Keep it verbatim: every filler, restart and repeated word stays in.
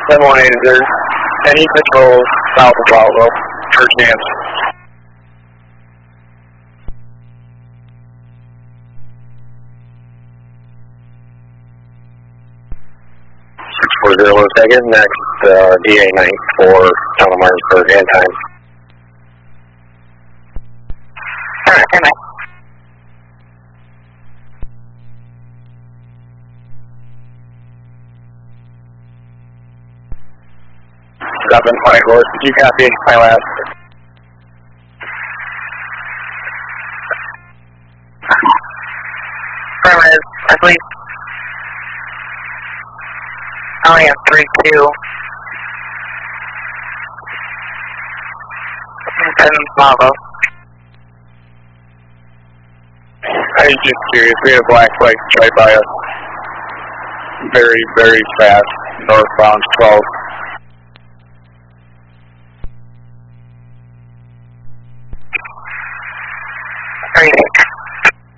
seven one eight, is there any patrols south of Bravo, per chance? six four zero one second, next uh, D A night for Town of Martinsburg and time. Alright, good night. Seven White Horse, did you copy my last? Affirmative, I believe. I only have three two. Seven Bravo. I was just curious, we have black flags right by us. Very, very fast, northbound twelve. What do you think?